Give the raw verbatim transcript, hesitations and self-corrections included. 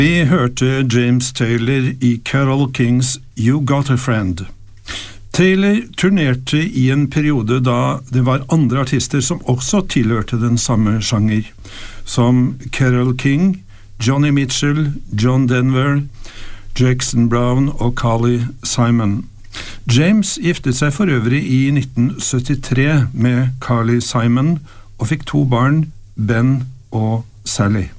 Vi hørte James Taylor i Carole Kings You Got a Friend. Taylor turnerte i en periode da det var andre artister som også tilhørte den samme sjanger, som Carole King, Johnny Mitchell, John Denver, Jackson Browne og Carly Simon. James giftet seg for øvrig i nitten syttitre med Carly Simon og fikk to barn, Ben og Sally.